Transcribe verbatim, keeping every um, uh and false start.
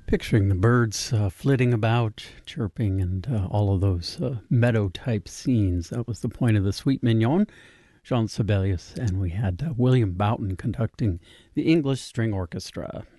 Picturing the birds uh, flitting about, chirping, and uh, all of those uh, meadow-type scenes. That was the point of the Suite Mignon, Jean Sibelius, and we had uh, William Boughton conducting the English String Orchestra.